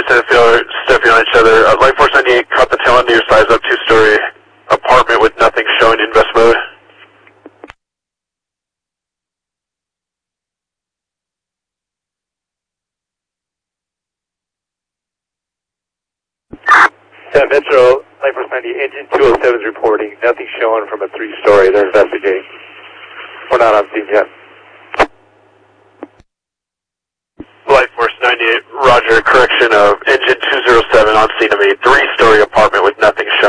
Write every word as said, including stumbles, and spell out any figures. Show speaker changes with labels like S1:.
S1: stepping stepping on each other. Uh, Light Force ninety-eight caught the tail end of your size up two-story apartment with nothing showing invest mode.
S2: Yeah, Metro, Light Force ninety, engine two oh seven is reporting. Nothing showing from a three-story. They're investigating. We're not on scene yet.
S1: Light Force ninety-eight, roger, correction of engine two oh seven on scene of a three-story apartment with nothing